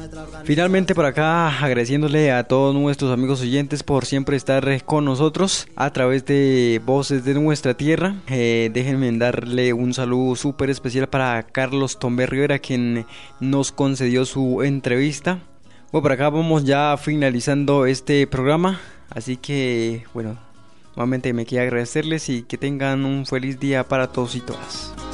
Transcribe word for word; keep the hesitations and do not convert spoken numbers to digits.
Finalmente por acá agradeciéndole a todos nuestros amigos oyentes por siempre estar con nosotros a través de Voces de Nuestra Tierra. Eh, déjenme darle un saludo súper especial para Carlos Tomé Rivera, quien nos concedió su entrevista. Bueno, por acá vamos ya finalizando este programa, así que bueno, nuevamente me quiero agradecerles y que tengan un feliz día para todos y todas.